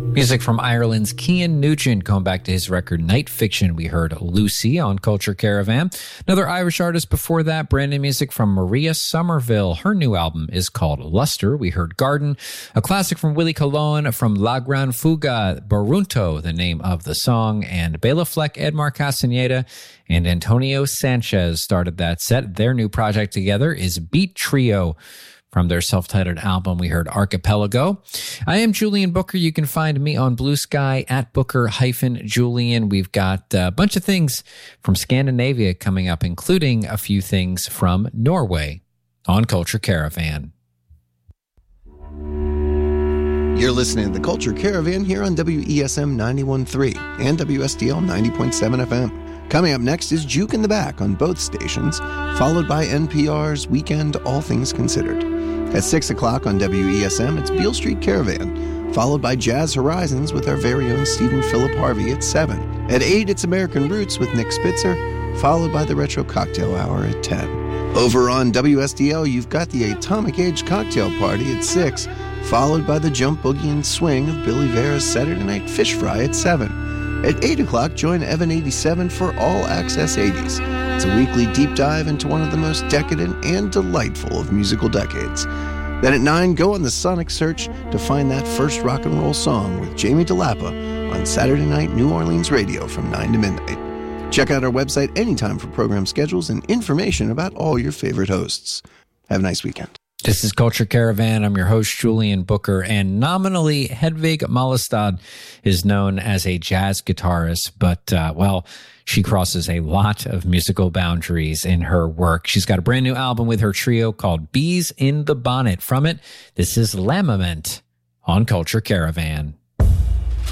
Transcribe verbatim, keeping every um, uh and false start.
Music from Ireland's Cian Nugent. Going back to his record Night Fiction, we heard Lucy on Culture Caravan. Another Irish artist before that, brand new music from Maria Somerville. Her new album is called Luster. We heard Garden. A classic from Willie Colon from La Gran Fuga, Barunto, the name of the song. And Bela Fleck, Edmar Castaneda, and Antonio Sanchez started that set. Their new project together is Beat Trio. From their self-titled album, we heard Archipelago. I am Julian Booker. You can find me on Blue Sky at Booker-Julian. We've got a bunch of things from Scandinavia coming up, including a few things from Norway on Culture Caravan. You're listening to the Culture Caravan here on W E S M ninety-one point three and W S D L ninety point seven F M. Coming up next is Juke in the Back on both stations, followed by N P R's Weekend All Things Considered. At six o'clock on W E S M, it's Beale Street Caravan, followed by Jazz Horizons with our very own Stephen Philip Harvey at seven. At eight, it's American Roots with Nick Spitzer, followed by the Retro Cocktail Hour at ten. Over on W S D L, you've got the Atomic Age Cocktail Party at six, followed by the Jump Boogie and Swing of Billy Vera's Saturday Night Fish Fry at seven. At eight o'clock, join Evan eighty-seven for All Access eighties. It's a weekly deep dive into one of the most decadent and delightful of musical decades. Then at nine, go on the sonic search to find that first rock and roll song with Jamie DeLappa on Saturday Night New Orleans Radio from nine to midnight. Check out our website anytime for program schedules and information about all your favorite hosts. Have a nice weekend. This is Culture Caravan. I'm your host, Julian Booker, and nominally Hedvig Malestad is known as a jazz guitarist, but, uh, well, she crosses a lot of musical boundaries in her work. She's got a brand new album with her trio called Bees in the Bonnet. From it, this is Lamament on Culture Caravan.